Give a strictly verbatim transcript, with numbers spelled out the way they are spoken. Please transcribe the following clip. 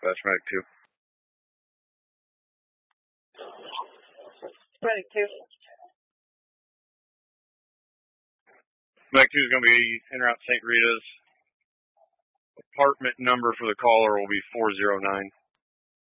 dispatch, Medic two. Medic two. Medic two is going to be en route to Saint Rita's. Apartment number for the caller will be four zero nine.